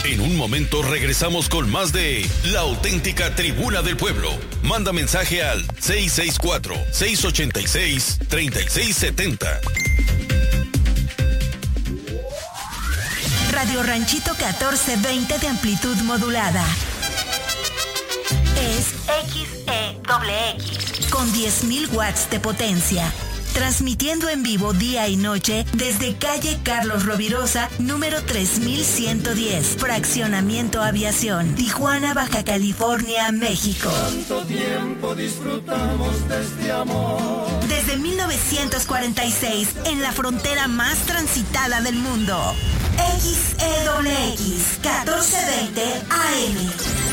En un momento regresamos con más de La Auténtica Tribuna del Pueblo. Manda mensaje al 664-686-3670. Radio Ranchito 1420 de amplitud modulada. Es XEXX con 10.000 watts de potencia. Transmitiendo en vivo día y noche desde calle Carlos Rovirosa, número 3110, Fraccionamiento Aviación, Tijuana, Baja California, México. Tanto tiempo disfrutamos de este amor. Desde 1946, en la frontera más transitada del mundo. XEWX 1420 AM.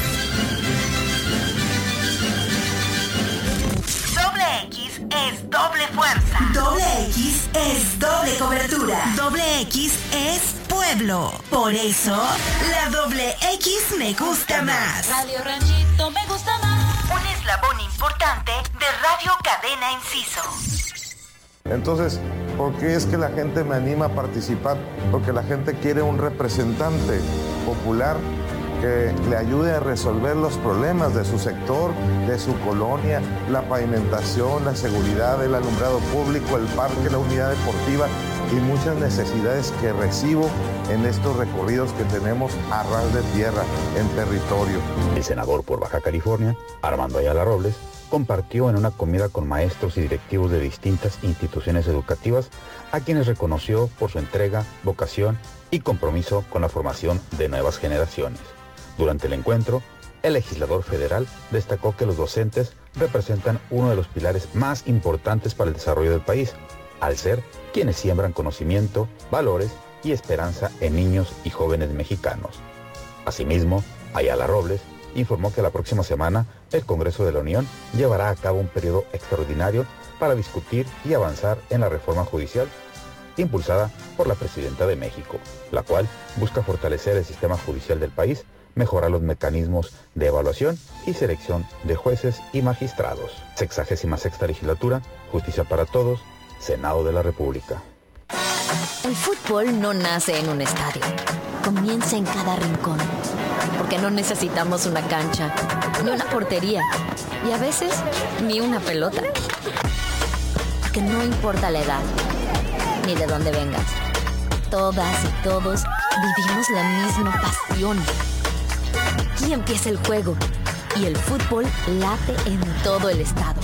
Doble X es doble fuerza. Doble X es doble cobertura. Doble X es pueblo. Por eso, la doble X me gusta más. Radio Ranchito me gusta más. Un eslabón importante de Radio Cadena Inciso. Entonces, ¿por qué es que la gente me anima a participar? Porque la gente quiere un representante popular que le ayude a resolver los problemas de su sector, de su colonia, la pavimentación, la seguridad, el alumbrado público, el parque, la unidad deportiva y muchas necesidades que recibo en estos recorridos que tenemos a ras de tierra, en territorio. El senador por Baja California, Armando Ayala Robles, compartió en una comida con maestros y directivos de distintas instituciones educativas a quienes reconoció por su entrega, vocación y compromiso con la formación de nuevas generaciones. Durante el encuentro, el legislador federal destacó que los docentes representan uno de los pilares más importantes para el desarrollo del país, al ser quienes siembran conocimiento, valores y esperanza en niños y jóvenes mexicanos. Asimismo, Ayala Robles informó que la próxima semana el Congreso de la Unión llevará a cabo un periodo extraordinario para discutir y avanzar en la reforma judicial impulsada por la Presidenta de México, la cual busca fortalecer el sistema judicial del país, mejorar los mecanismos de evaluación y selección de jueces y magistrados. 66ª legislatura, Justicia para Todos, Senado de la República. El fútbol no nace en un estadio, comienza en cada rincón, porque no necesitamos una cancha, ni una portería, y a veces ni una pelota. Porque no importa la edad, ni de dónde vengas, todas y todos vivimos la misma pasión. Aquí empieza el juego y el fútbol late en todo el estado.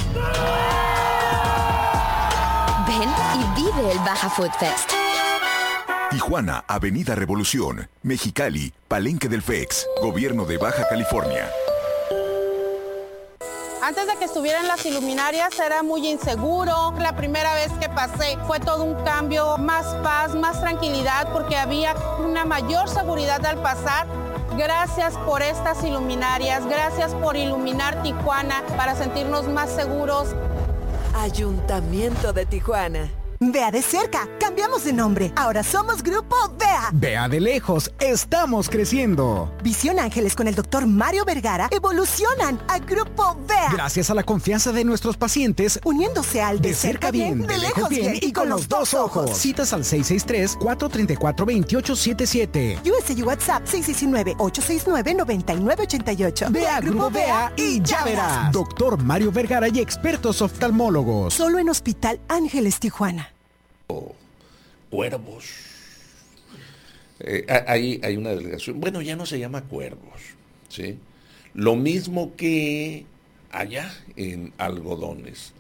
Ven y vive el Baja Food Fest. Tijuana, Avenida Revolución, Mexicali, Palenque del FEX, Gobierno de Baja California. Antes de que estuvieran las iluminarias era muy inseguro. La primera vez que pasé fue todo un cambio, más paz, más tranquilidad, porque había una mayor seguridad al pasar. Gracias por estas iluminarias, gracias por iluminar Tijuana para sentirnos más seguros. Ayuntamiento de Tijuana. Vea de cerca, cambiamos de nombre. Ahora somos Grupo Vea. Vea de lejos, estamos creciendo. Visión Ángeles con el doctor Mario Vergara evolucionan a Grupo Vea. Gracias a la confianza de nuestros pacientes, uniéndose al de cerca bien, de lejos bien y con los dos ojos. Citas al 663-434-2877. USA y WhatsApp 619-869-9988. Ve a Grupo Vea y ya verás. Doctor Mario Vergara y expertos oftalmólogos. Solo en Hospital Ángeles Tijuana. Cuervos. Hay una delegación. Bueno, ya no se llama Cuervos, ¿sí? Lo mismo que allá en Algodones.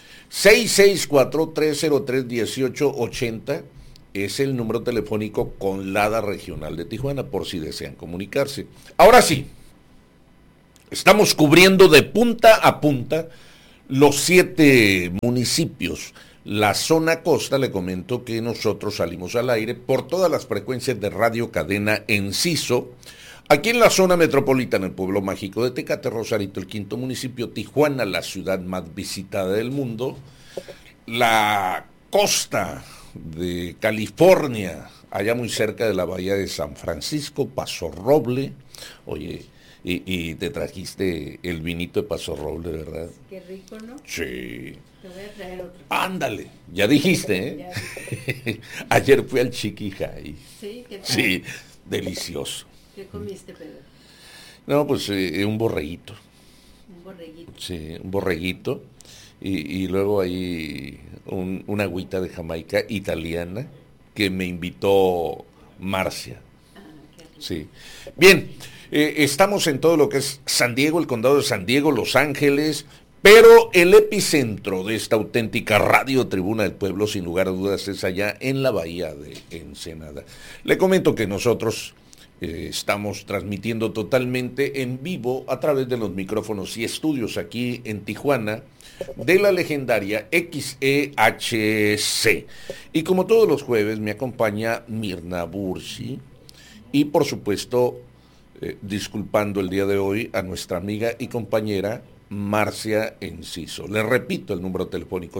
664-303-1880 es el número telefónico con LADA Regional de Tijuana, por si desean comunicarse. Ahora sí, estamos cubriendo de punta a punta los 7 municipios. La zona costa, le comento que nosotros salimos al aire por todas las frecuencias de Radio Cadena Enciso. Aquí en la zona metropolitana, el pueblo mágico de Tecate, Rosarito, el 5º municipio, Tijuana, la ciudad más visitada del mundo. La costa de California, allá muy cerca de la bahía de San Francisco, Paso Roble. Oye, y te trajiste el vinito de Paso Roble, ¿verdad? Qué rico, ¿no? Sí. Te voy a traer otro. Ándale, ya dijiste, ¿eh? Ya dije. Ayer fui al Chiqui High. Sí, ¿qué tal? Sí, delicioso. ¿Qué comiste, Pedro? No, pues un borreguito. Un borreguito. Sí, un borreguito. Y luego ahí una agüita de Jamaica italiana que me invitó Marcia. Sí. Bien, estamos en todo lo que es San Diego, el condado de San Diego, Los Ángeles, pero el epicentro de esta auténtica radio Tribuna del Pueblo, sin lugar a dudas, es allá en la bahía de Ensenada. Le comento que nosotros estamos transmitiendo totalmente en vivo a través de los micrófonos y estudios aquí en Tijuana de la legendaria XEHC. Y como todos los jueves me acompaña Mirna Bursi y por supuesto, disculpando el día de hoy a nuestra amiga y compañera Marcia Enciso. Le repito el número telefónico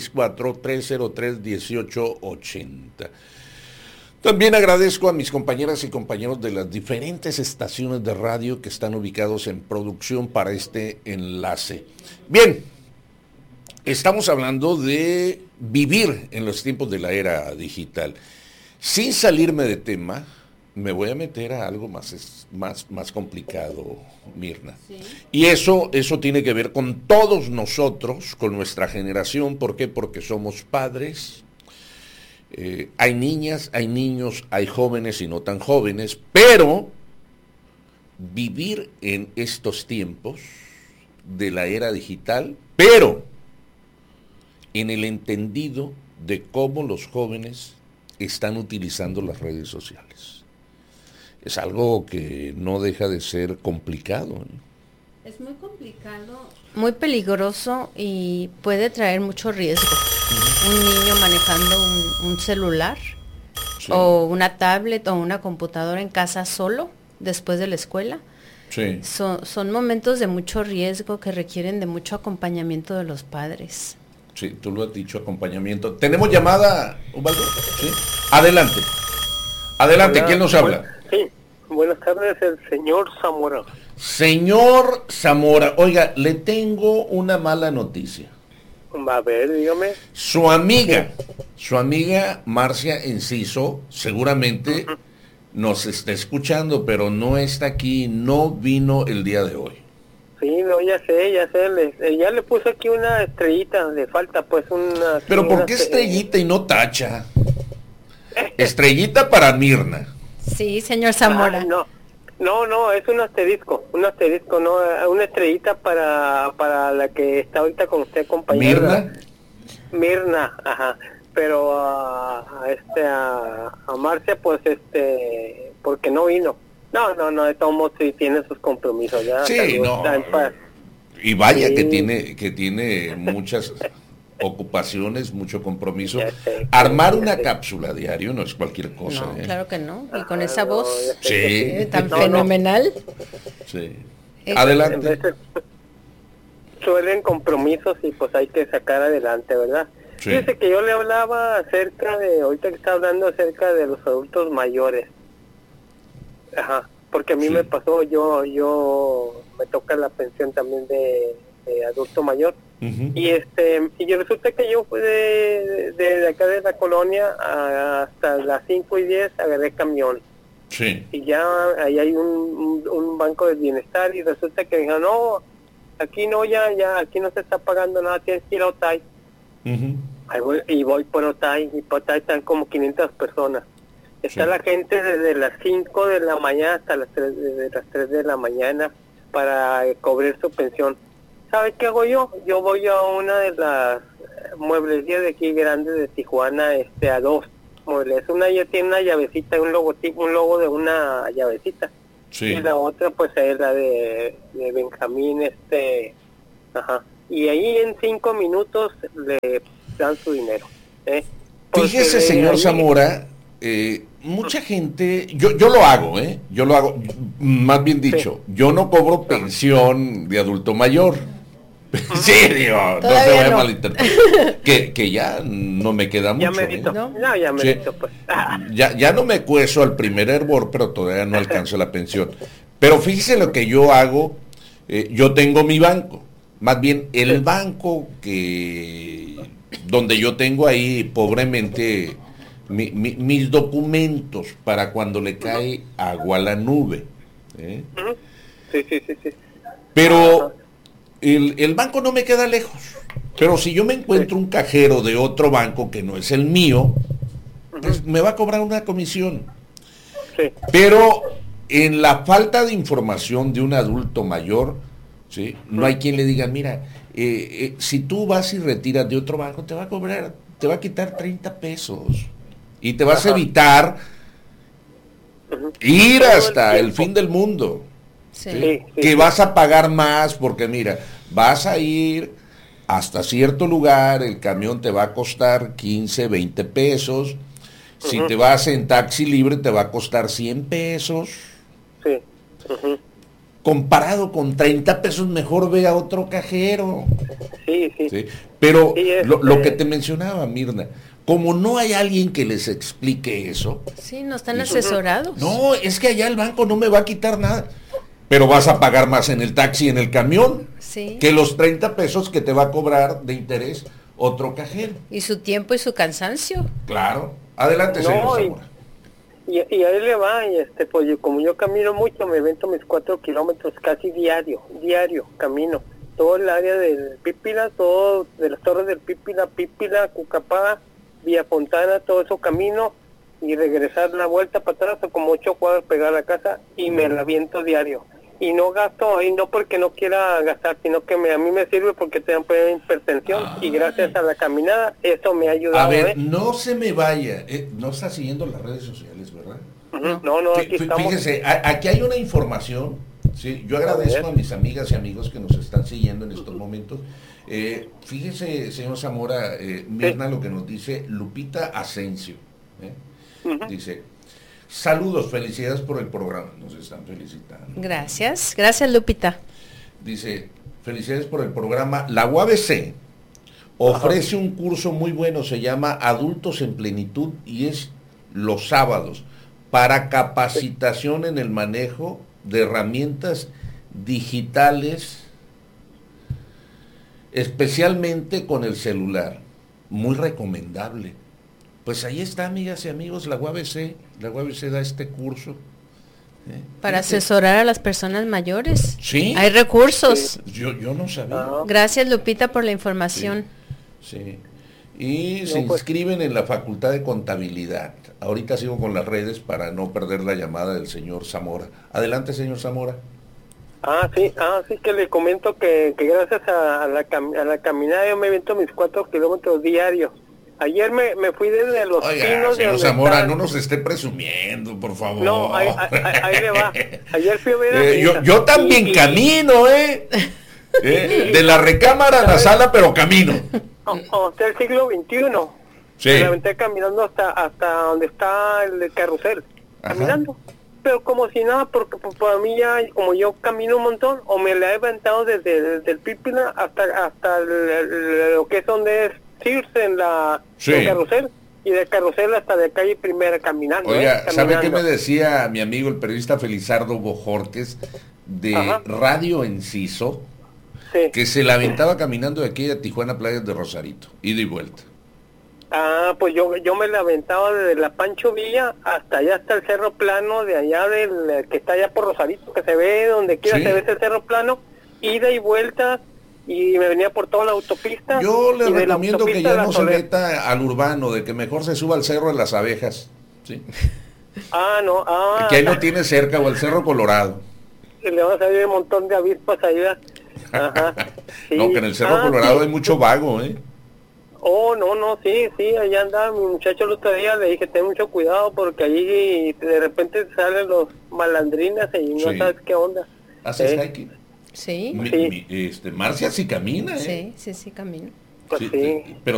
664-303-1880. También agradezco a mis compañeras y compañeros de las diferentes estaciones de radio que están ubicados en producción para este enlace. Bien, estamos hablando de vivir en los tiempos de la era digital. Sin salirme de tema, me voy a meter a algo más complicado, Mirna. ¿Sí? Y eso tiene que ver con todos nosotros, con nuestra generación. ¿Por qué? Porque somos padres. Hay niñas, hay niños, hay jóvenes y no tan jóvenes, pero vivir en estos tiempos de la era digital, pero en el entendido de cómo los jóvenes están utilizando las redes sociales. Es algo que no deja de ser complicado, ¿no? Es muy complicado, muy peligroso y puede traer mucho riesgo. Un niño manejando un celular, sí, o una tablet o una computadora en casa solo después de la escuela. Sí. Son momentos de mucho riesgo que requieren de mucho acompañamiento de los padres. Sí, tú lo has dicho, acompañamiento. ¿Tenemos llamada, Ubaldo? Sí. Adelante. Adelante, hola, ¿quién nos habla? Sí, buenas tardes, el señor Zamora. Señor Zamora, oiga, le tengo una mala noticia. A ver, dígame. Su amiga Marcia Enciso, seguramente nos está escuchando, pero no está aquí, no vino el día de hoy. Sí, no, ya sé, ya le puse aquí una estrellita, le falta pues una... Pero ¿por qué estrellita y no tacha? Estrellita para Mirna. Sí, señor Zamora. No, es un asterisco, no, una estrellita para la que está ahorita con usted, compañera. Mirna, ajá. Pero a Marcia, pues, porque no vino. No, de todos modos sí tiene sus compromisos, ya. Sí, no. Y vaya sí, que tiene muchas ocupaciones, mucho compromiso. Armar una cápsula diario no es cualquier cosa. No, claro que no. Y con esa voz sí, tan fenomenal. Sí. Adelante. Suelen compromisos y pues hay que sacar adelante, ¿verdad? Sí. Fíjese que yo le hablaba ahorita que está hablando acerca de los adultos mayores. Ajá, porque a mí me pasó, yo me toca la pensión también de adulto mayor. Y y resulta que yo fui de acá de la colonia hasta las 5:10 agarré camión. Sí. Y ya ahí hay un banco de bienestar y resulta que me dijeron, no, aquí no, ya aquí no se está pagando nada, tienes que ir a Otay. Voy por Otay, y por Otay están como 500 personas. Está la gente desde las 5 de la mañana hasta las 3 de la mañana para cobrar su pensión. ¿Sabe qué hago yo? Yo voy a una de las mueblerías de aquí grandes de Tijuana, a dos muebles. Una ya tiene una llavecita, un logo de una llavecita. Sí. Y la otra pues es la de Benjamín, ajá. Y ahí en 5 minutos le dan su dinero. Fíjese, señor Zamora, mucha gente, yo lo hago, más bien dicho, sí, yo no cobro pensión de adulto mayor. Sí, digo, no se vaya a malinterpretar. Que ya no me queda mucho. Ya merito, pues. Ya no me cueso al primer hervor, pero todavía no alcanzo la pensión. Pero fíjese lo que yo hago, yo tengo mi banco, más bien el banco donde yo tengo ahí pobremente mis documentos para cuando le cae agua a la nube. Sí. Pero el banco no me queda lejos. Pero si yo me encuentro un cajero de otro banco que no es el mío, pues me va a cobrar una comisión. Sí. Pero en la falta de información de un adulto mayor, ¿sí? No hay quien le diga, mira, si tú vas y retiras de otro banco, te va a quitar 30 pesos. Y te vas a evitar ir hasta el fin del mundo. Sí. Que vas a pagar más porque mira, vas a ir hasta cierto lugar, el camión te va a costar 15, 20 pesos. Si te vas en taxi libre te va a costar 100 pesos. Sí. Comparado con 30 pesos, mejor ve a otro cajero. Sí. Pero lo que te mencionaba, Mirna, como no hay alguien que les explique eso. Sí, no están asesorados. No, es que allá el banco no me va a quitar nada. Pero vas a pagar más en el taxi, en el camión, que los 30 pesos que te va a cobrar de interés otro cajero. Y su tiempo y su cansancio. Claro. Adelante, señor Zamora. Y ahí le va, pues como yo camino mucho, me avento mis 4 kilómetros casi diario, camino. Todo el área del Pípila, todo de las torres del Pípila, Cucapá, Villa Fontana, todo eso camino y regresar la vuelta para atrás, o como 8 cuadras pegar a la casa y me la aviento diario. Y no gasto ahí, no porque no quiera gastar, sino que a mí me sirve porque te dan hipertensión y gracias a la caminada eso me ha ayudado. A ver, no se me vaya, no está siguiendo las redes sociales, ¿verdad? No, aquí estamos. Fíjese, aquí hay una información, ¿sí? Yo agradezco a mis amigas y amigos que nos están siguiendo en estos momentos. Fíjese, señor Zamora, Mirna, lo que nos dice Lupita Asensio. Dice: saludos, felicidades por el programa. Nos están felicitando. Gracias Lupita. Dice: felicidades por el programa. La UABC ofrece un curso muy bueno, se llama Adultos en Plenitud y es los sábados para capacitación en el manejo de herramientas digitales, especialmente con el celular. Muy recomendable. Pues ahí está, amigas y amigos, la UABC da este curso. Para asesorar a las personas mayores. Sí. Hay recursos. Yo no sabía. Gracias, Lupita, por la información. Sí. Y se inscriben en la Facultad de Contabilidad. Ahorita sigo con las redes para no perder la llamada del señor Zamora. Adelante, señor Zamora. Sí, que le comento que gracias a la caminada yo me aviento mis 4 kilómetros diarios. Ayer me fui desde Los Pinos. Señor Zamora, no nos esté presumiendo, por favor. No, ahí le va. Ayer fui a ver yo también camino, de la recámara a la sala, pero camino. Hasta el siglo XXI. Sí. Me aventé caminando hasta donde está el carrusel. Caminando. Pero como si nada, porque para mí ya, como yo camino un montón, o me la he aventado desde el Pípila hasta lo que es donde es Circe en el carrusel, y de carrusel hasta de calle Primera caminando. Oiga, ¿sabe qué me decía mi amigo el periodista Felizardo Bojorques de Radio Enciso? Sí. Que se la aventaba caminando de aquí a Tijuana, Playas de Rosarito, ida y vuelta. Pues yo me la aventaba desde la Pancho Villa hasta allá, hasta el Cerro Plano, de allá del que está allá por Rosarito, que se ve donde quiera, se ve ese Cerro Plano, ida y vuelta, y me venía por toda la autopista. Yo le recomiendo que ya no se meta al urbano, de que mejor se suba al Cerro de las Abejas, ¿sí? Que ahí lo tiene cerca, o el Cerro Colorado. Y le van a salir un montón de avispas allá. Sí. No, que en el Cerro Colorado hay mucho vago, sí, allá anda mi muchacho el otro día, le dije, ten mucho cuidado porque allí de repente salen los malandrinas y no sabes qué onda. ¿Haces hiking? Sí. Marcia sí camina, Sí, camino. Pues sí. Pero